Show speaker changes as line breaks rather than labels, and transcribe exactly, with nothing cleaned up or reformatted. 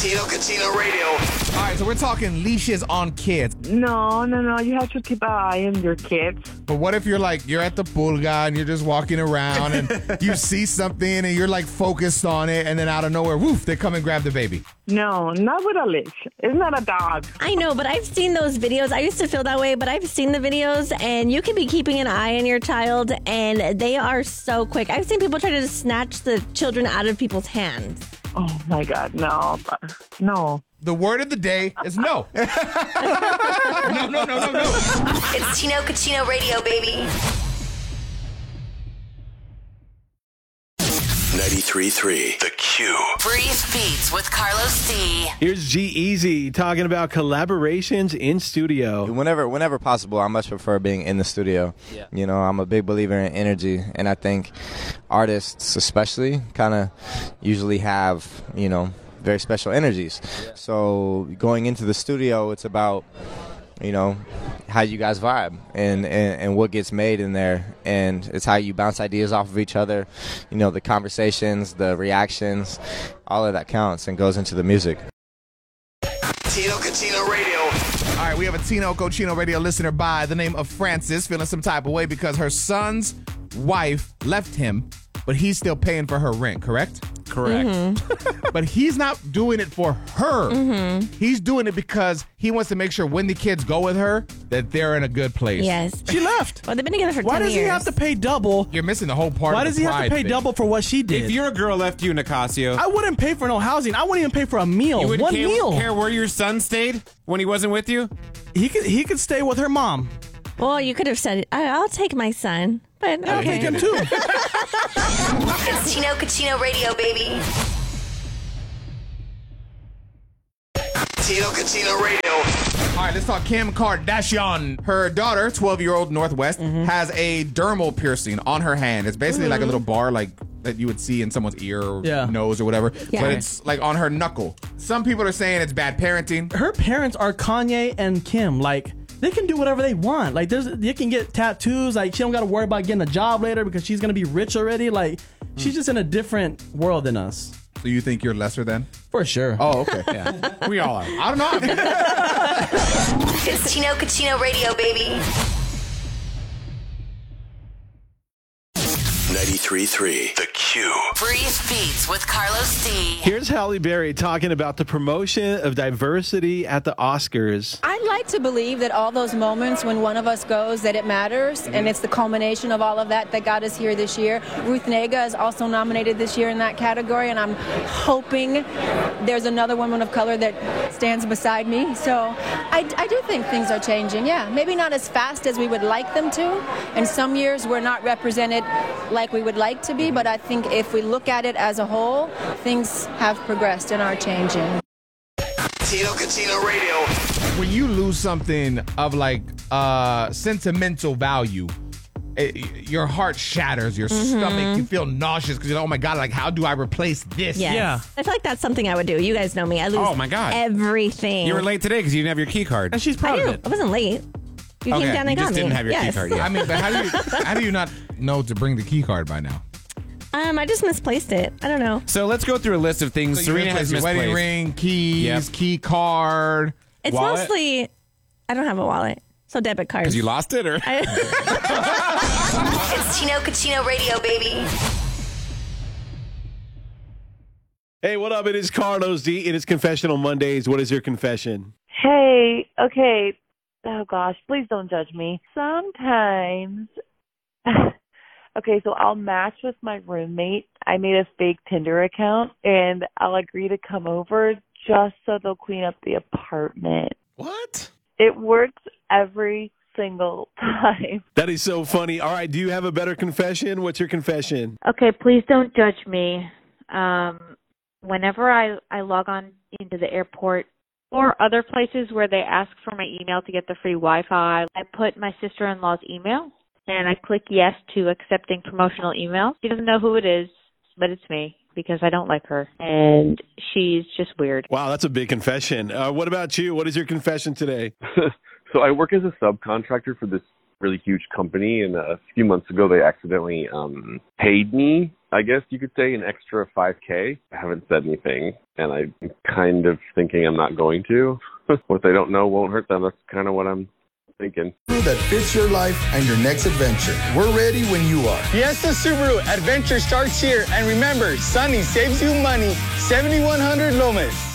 Tino Cucino Radio.
All right, so we're talking leashes on kids.
No, no, no. You have to keep an eye on your kids.
But what if you're like, you're at the pulga and you're just walking around and you see something and you're like focused on it and then out of nowhere, woof, they come and grab the baby.
No, not with a leash. It's not a dog.
I know, but I've seen those videos. I used to feel that way, but I've seen the videos and you can be keeping an eye on your child and they are so quick. I've seen people try to just snatch the children out of people's hands.
Oh, my God. No. No.
The word of the day is no. no, no, no, no, no.
It's Tino Cucino Radio, baby.
ninety-three point three The Q.
Breeze Beats with Carlos D.
Here's G-Eazy talking about collaborations in studio.
Whenever whenever possible, I much prefer being in the studio. Yeah. You know, I'm a big believer in energy, and I think artists especially kind of usually have, you know, very special energies. Yeah. So going into the studio, it's about, you know, how you guys vibe and, and, and what gets made in there. And it's how you bounce ideas off of each other. You know, the conversations, the reactions, all of that counts and goes into the music.
Tino Cucino Radio.
All right, we have a Tino Cucino Radio listener by the name of Francis feeling some type of way because her son's wife left him, but he's still paying for her rent, correct?
Correct.
Mm-hmm. But he's not doing it for her. Mm-hmm. He's doing it because he wants to make sure when the kids go with her that they're in a good place.
Yes.
She left.
Well, they've been together for
Why
ten
does
years.
he have to pay double?
You're missing the whole part
Why
of
does
the
he have to
pride
pay
thing.
double for what she did?
If your girl left you, Nicasio,
I wouldn't pay for no housing. I wouldn't even pay for a meal.
you wouldn't
One
care,
meal.
care where your son stayed when he wasn't with you?
He could he could stay with her mom.
Well, you could have said, I- I'll take my son. But
I'll
okay.
take him too.
It's Tino Cucino Radio, baby.
Tino Cucino Radio.
All right, let's talk Kim Kardashian. Her daughter, twelve-year-old Northwest,
Mm-hmm.
has a dermal piercing on her hand. It's basically like a little bar like that you would see in someone's ear or
Yeah.
nose or whatever.
Yeah.
But it's like on her knuckle. Some people are saying it's bad parenting.
Her parents are Kanye and Kim. Like, they can do whatever they want. Like, there's they can get tattoos. Like, she don't got to worry about getting a job later because she's gonna be rich already. Like, she's just in a different world than us.
So you think you're lesser than?
For sure.
Oh, okay.
Yeah, we all are.
I don't know. I mean,
It's Tino Cucino Radio, baby.
ninety-three point three The Q.
Breeze Beats with Carlos D.
Here's Halle Berry talking about the promotion of diversity at the Oscars.
I'd like to believe that all those moments when one of us goes, that it matters, and it's the culmination of all of that that got us here this year. Ruth Negga is also nominated this year in that category, and I'm hoping there's another woman of color that stands beside me. So I, I do think things are changing, yeah. Maybe not as fast as we would like them to, and some years we're not represented like we would like to be, but I think if we look at it as a whole, things have progressed and are changing.
Tino Cucino Radio.
when you lose something of like uh, sentimental value, it, your heart shatters, your
Mm-hmm.
stomach, you feel nauseous because you're like, oh my God, like how do I replace this?
Yes.
Yeah.
I feel like that's something I would do. You guys know me. I lose
Oh, my God.
everything.
You were late today because you didn't have your key card.
And she's
I
proud
do.
of it.
I wasn't late. You
Okay,
came down and
you
got
just
me.
didn't have your key
Yes.
card yet.
I mean, but how do you how do you not know to bring the key card by now?
Um, I just misplaced it. I don't know.
So let's go through a list of things
So you
Serena has
misplaced your
misplaced.
wedding ring, keys,
Yep.
key card.
It's
Wallet?
mostly, I don't have a wallet. So debit cards.
Because you lost it, or?
I,
It's Tino Cucino Radio, baby.
Hey, what up? It is Carlos D. It is Confessional Mondays. What is your confession?
Hey, okay. Oh gosh, please don't judge me. Sometimes, okay, so I'll match with my roommate. I made a fake Tinder account, and I'll agree to come over just so they'll clean up the apartment.
What?
It works every single time.
That is so funny. All right, do you have a better confession? What's your confession?
Okay, please don't judge me. Um, whenever I, I log on into the airport or other places where they ask for my email to get the free Wi-Fi, I put my sister-in-law's email, and I click yes to accepting promotional emails. She doesn't know who it is, but it's me because I don't like her, and she's just weird.
Wow, that's a big confession. Uh, what about you? What is your confession today?
So I work as a subcontractor for this really huge company, and a few months ago they accidentally um, paid me I guess you could say an extra five K. I haven't said anything, and I'm kind of thinking I'm not going to. What they don't know won't hurt them. That's kind of what I'm thinking.
That fits your life and your next adventure. We're ready when you are.
Fiesta Subaru, adventure starts here. And remember, Sunny saves you money, seventy-one hundred Lomas.